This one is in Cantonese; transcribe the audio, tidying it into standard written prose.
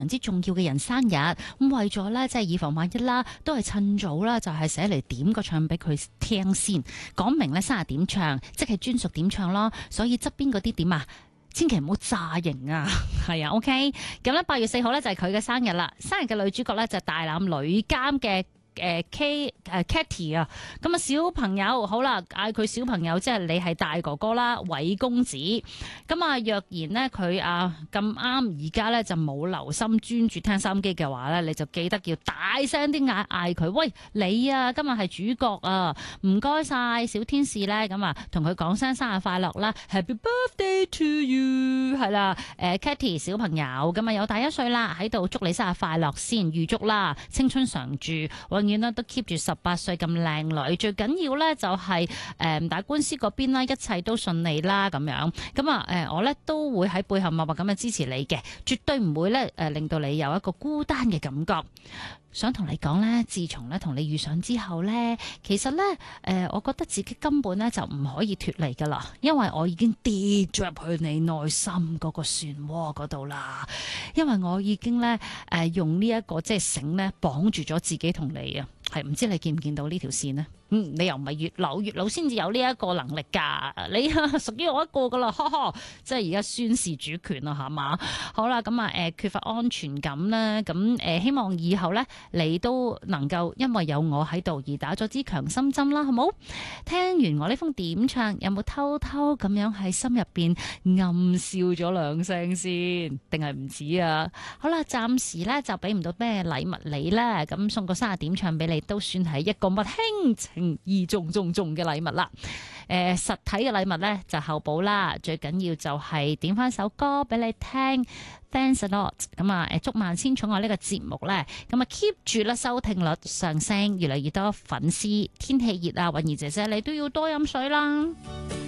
之重要嘅人生日，咁為咗咧即係以防萬一啦，都係趁早啦，就係寫嚟點個唱俾佢聽先，講明咧生日點唱，即係專屬點唱咯。所以側邊嗰啲點啊，千祈唔好炸型啊，係啊 ，OK。咁咧8月4號咧就係佢嘅生日啦，生日嘅女主角咧就係大男女監嘅。Katy 啊，咁啊小朋友好啦，嗌佢小朋友，即係你係大哥哥啦，偉公子。咁啊，若然呢，佢啊咁啱而家咧就冇留心專注聽收音機嘅話咧，你就記得要大聲啲嗌佢，喂你啊，今日係主角啊，唔該晒小天使咧，咁啊同佢講聲生日快樂啦 ，Happy Birthday to you， 係啦，Katy 小朋友咁啊有大1歲啦，喺度祝你生日快樂先，預祝啦，青春常駐。永遠咧都 keep 住18歲咁靚女，最緊要咧就係打官司嗰邊啦，一切都順利啦咁樣。咁啊我咧都會喺背後默默咁樣支持你嘅，絕對唔會咧令到你有一個孤單嘅感覺。想同你講咧，自從咧同你遇上之後咧，其實咧我覺得自己根本咧就唔可以脫離噶啦，因為我已經跌咗入去你內心嗰個漩渦嗰度啦。因為我已經咧用呢一個即係繩咧綁住咗自己同你啊，係唔知你見唔見到呢條線呢？你又唔係月老先至有呢一個能力噶，你屬於我一個噶啦，呵呵，即係而家宣示主權啦，係嘛？好啦，咁啊缺乏安全感啦，咁希望以後咧你都能夠因為有我喺度而打咗支強心針啦，好冇？聽完我呢封點唱，有冇偷偷咁樣喺心入邊暗笑咗2聲先？定係唔止啊？好啦，暫時咧就俾唔到咩禮物你啦，咁送個生日點唱俾你都算係一個物輕情意重嘅禮物啦。實體嘅禮物咧就後補啦，最緊要就係點翻首歌俾你聽。Thanks a lot， 咁啊祝萬千寵愛呢個節目咧，咁啊 keep 住啦，收聽率上升，越嚟越多粉絲。天氣熱啊，韻兒姐姐你都要多飲水啦。